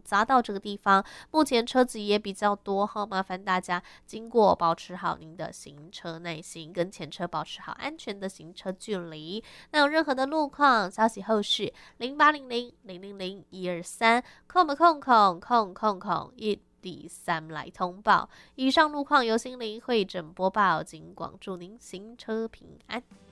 匝道这个地方，目前车子也比较多哈，麻烦大家经过保持好您的行车耐心，跟前车保持好安全的行车距离。那有任何的路况消息后续08000001231D3来通报。以上路况由心灵会诊播报，尽广祝您行车平安。